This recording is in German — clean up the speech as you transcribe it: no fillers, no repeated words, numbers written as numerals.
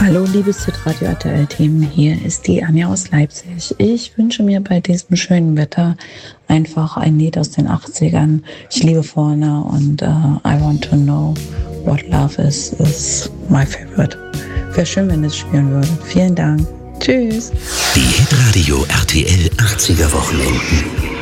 Hallo, liebes Hitradio RTL-Team, hier ist die Anja aus Leipzig. Ich wünsche mir bei diesem schönen Wetter einfach ein Lied aus den 80ern. Ich liebe Foreigner und I Want to Know What Love is my favorite. Wäre schön, wenn ihr es spielen würdet. Vielen Dank. Tschüss. Die Hitradio RTL 80er Wochenenden.